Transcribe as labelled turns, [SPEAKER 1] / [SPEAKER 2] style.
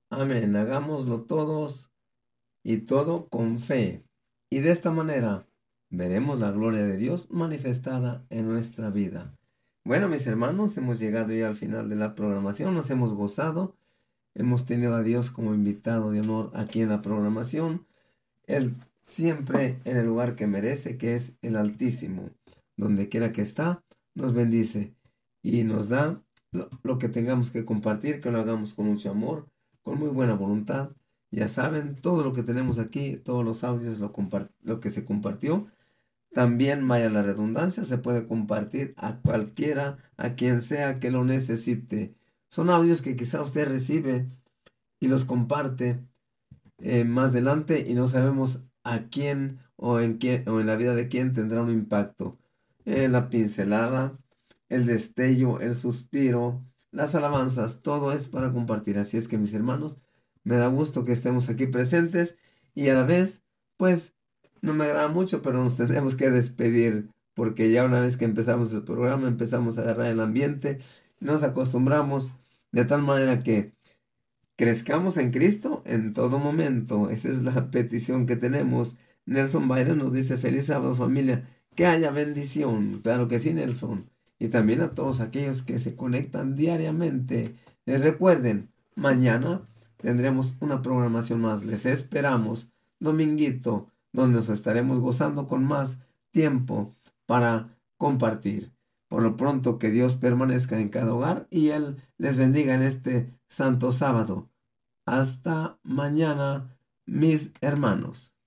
[SPEAKER 1] Amén. Hagámoslo todos y todo con fe. Y de esta manera veremos la gloria de Dios manifestada en nuestra vida. Bueno, mis hermanos, hemos llegado ya al final de la programación. Nos hemos gozado. Hemos tenido a Dios como invitado de honor aquí en la programación. Él siempre en el lugar que merece, que es el Altísimo. Donde quiera que está, nos bendice y nos da lo que tengamos que compartir, que lo hagamos con mucho amor, con muy buena voluntad. Ya saben, todo lo que tenemos aquí, todos los audios, lo que se compartió, también vaya la redundancia, se puede compartir a cualquiera, a quien sea que lo necesite. Son audios que quizá usted recibe y los comparte más adelante y no sabemos a quién o en la vida de quién tendrá un impacto. La pincelada, el destello, el suspiro, las alabanzas, todo es para compartir. Así es que mis hermanos, me da gusto que estemos aquí presentes y a la vez, pues, no me agrada mucho, pero nos tendremos que despedir porque ya una vez que empezamos el programa, empezamos a agarrar el ambiente, nos acostumbramos de tal manera que crezcamos en Cristo en todo momento. Esa es la petición que tenemos. Nelson Byron nos dice, feliz sábado familia, que haya bendición. Claro que sí, Nelson. Y también a todos aquellos que se conectan diariamente. Les recuerden, mañana tendremos una programación más. Les esperamos, dominguito, donde nos estaremos gozando con más tiempo para compartir. Por lo pronto, que Dios permanezca en cada hogar y Él les bendiga en este santo sábado. Hasta mañana, mis hermanos.